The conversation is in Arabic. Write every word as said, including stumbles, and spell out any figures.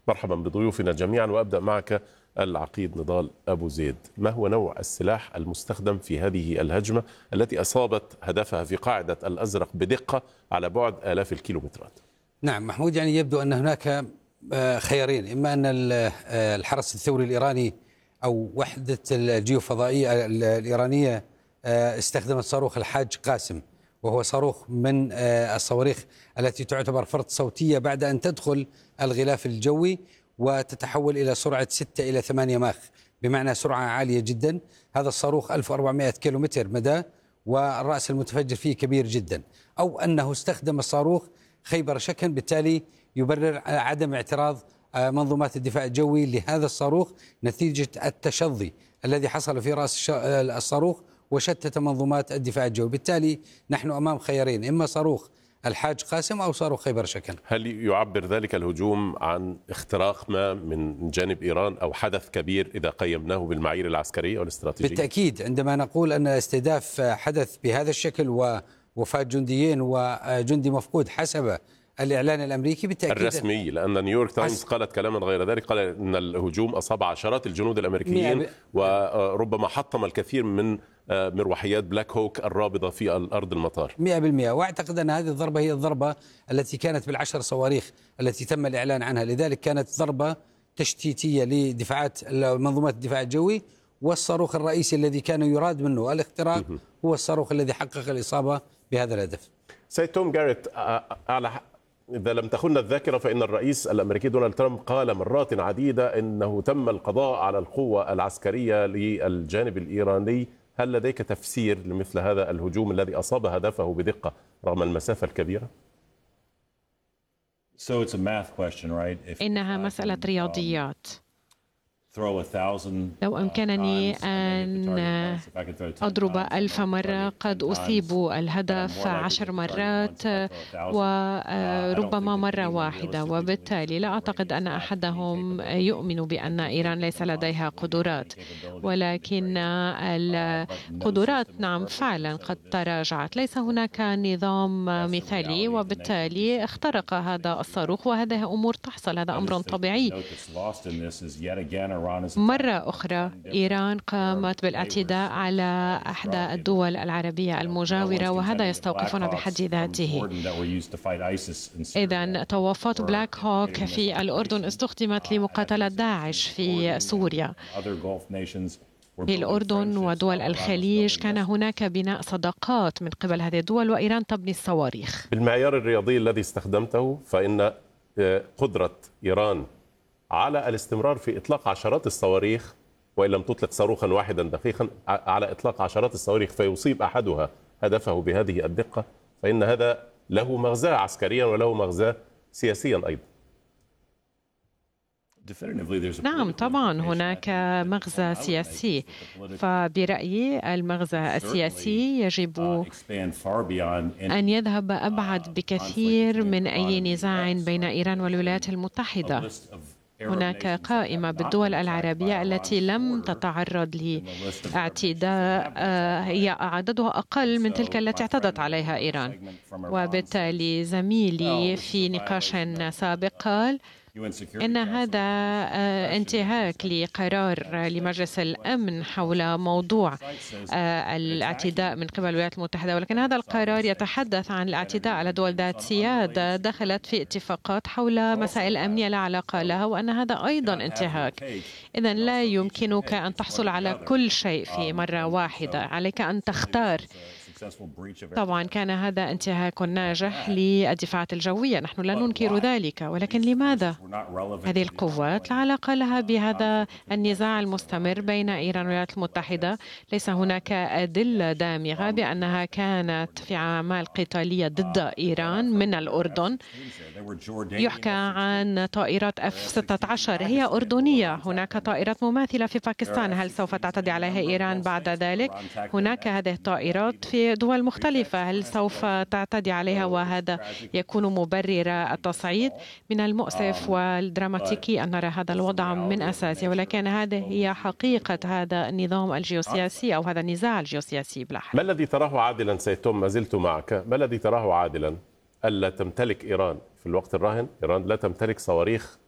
مرحبا بضيوفنا جميعا، وأبدأ معك العقيد نضال أبو زيد. ما هو نوع السلاح المستخدم في هذه الهجمة التي أصابت هدفها في قاعدة الأزرق بدقة على بعد آلاف الكيلومترات؟ نعم محمود، يعني يبدو أن هناك خيارين، إما أن الحرس الثوري الإيراني أو وحدة الجيوفضائية الإيرانية استخدمت صاروخ الحاج قاسم، وهو صاروخ من الصواريخ التي تعتبر فرط صوتية بعد أن تدخل الغلاف الجوي وتتحول إلى سرعة ستة إلى ثمانية ماخ، بمعنى سرعة عالية جدا. هذا الصاروخ ألف وأربعمائة كيلومتر مدى والرأس المتفجر فيه كبير جدا، أو أنه استخدم الصاروخ خيبر شكن، بالتالي يبرر عدم اعتراض منظومات الدفاع الجوي لهذا الصاروخ نتيجة التشظي الذي حصل في رأس الصاروخ وشتت منظومات الدفاع الجوي. بالتالي نحن أمام خيارين، إما صاروخ الحاج قاسم أو صاروخ خيبر شكن. هل يعبر ذلك الهجوم عن اختراق ما من جانب إيران أو حدث كبير إذا قيمناه بالمعايير العسكرية والاستراتيجية؟ بالتأكيد، عندما نقول أن استهداف حدث بهذا الشكل ووفاة جنديين وجندي مفقود حسب الإعلان الأمريكي بالتأكيد الرسمي، لأن نيويورك تايمز قالت كلاما غير ذلك، قال أن الهجوم أصاب عشرات الجنود الأمريكيين وربما حطم الكثير من مروحيات بلاك هوك الرابضة في الأرض المطار. مئة بالمئة، وأعتقد أن هذه الضربة هي الضربة التي كانت بالعشر صواريخ التي تم الإعلان عنها، لذلك كانت ضربة تشتيتية لدفاعات منظومات الدفاع الجوي، والصاروخ الرئيسي الذي كان يراد منه الاختراق هو الصاروخ الذي حقق الإصابة بهذا الهدف. سيد توم جاريت، على إذا لم تخن الذاكرة فإن الرئيس الأمريكي دونالد ترامب قال مرات عديدة أنه تم القضاء على القوة العسكرية للجانب الإيراني. هل لديك تفسير لمثل هذا الهجوم الذي أصاب هدفه بدقة رغم المسافة الكبيرة؟ إنها مسألة رياضيات. لو أمكنني أن أضرب ألف مرة قد أصيب الهدف عشر مرات وربما مرة واحدة، وبالتالي لا أعتقد أن أحدهم يؤمن بأن إيران ليس لديها قدرات، ولكن القدرات نعم فعلا قد تراجعت. ليس هناك نظام مثالي، وبالتالي اخترق هذا الصاروخ، وهذه أمور تحصل، هذا أمر طبيعي. مرة أخرى إيران قامت بالاعتداء على إحدى الدول العربية المجاورة، وهذا يستوقفنا بحد ذاته. إذن طوافات بلاك هوك في الأردن استخدمت لمقاتلة داعش في سوريا. في الأردن ودول الخليج كان هناك بناء صداقات من قبل هذه الدول، وإيران تبني الصواريخ. بالمعيار الرياضي الذي استخدمته، فإن قدرة إيران على الاستمرار في إطلاق عشرات الصواريخ، وإن لم تطلق صاروخا واحدا دقيقا، على إطلاق عشرات الصواريخ فيصيب أحدها هدفه بهذه الدقة، فإن هذا له مغزى عسكريا وله مغزى سياسيا أيضا. نعم طبعا هناك مغزى سياسي، فبرأيي المغزى السياسي يجب أن يذهب أبعد بكثير من أي نزاع بين إيران والولايات المتحدة. هناك قائمة بالدول العربية التي لم تتعرض لاعتداء، هي عددها أقل من تلك التي اعتدت عليها إيران، وبالتالي زميلي في نقاش سابق قال إن هذا انتهاك لقرار لمجلس الأمن حول موضوع الاعتداء من قبل الولايات المتحدة، ولكن هذا القرار يتحدث عن الاعتداء على دول ذات سيادة دخلت في اتفاقات حول مسائل أمنية لا علاقة لها، وأن هذا أيضا انتهاك. إذن لا يمكنك أن تحصل على كل شيء في مرة واحدة، عليك أن تختار. طبعا كان هذا انتهاك ناجح للدفاعات الجوية، نحن لا ننكر ذلك، ولكن لماذا هذه القوات لا علاقة لها بهذا النزاع المستمر بين إيران والولايات المتحدة؟ ليس هناك أدلة دامغة بأنها كانت في أعمال قتالية ضد إيران من الأردن. يحكى عن طائرات إف ستة عشر هي أردنية، هناك طائرات مماثلة في باكستان، هل سوف تعتدي عليها إيران بعد ذلك؟ هناك هذه الطائرات في دول مختلفة، هل سوف تعتدي عليها وهذا يكون مبرر التصعيد؟ من المؤسف والدراماتيكي أن نرى هذا الوضع من أساسه، ولكن هذه هي حقيقة هذا النظام الجيوسياسي أو هذا النزاع الجيوسياسي بلاحظ. ما الذي تراه عادلا سيد توم؟ ما زلت معك. ما الذي تراه عادلا ألا تمتلك إيران في الوقت الراهن؟ إيران لا تمتلك صواريخ